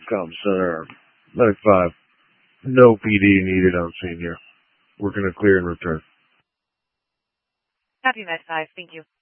Com Center, 95. No PD needed on senior. We're going to clear and return. Copy, Med 5. Thank you.